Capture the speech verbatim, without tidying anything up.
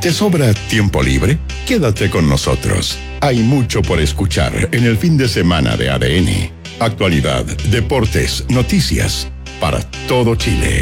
¿Te sobra tiempo libre? Quédate con nosotros. Hay mucho por escuchar en el fin de semana de A D N. Actualidad, deportes, noticias, para todo Chile.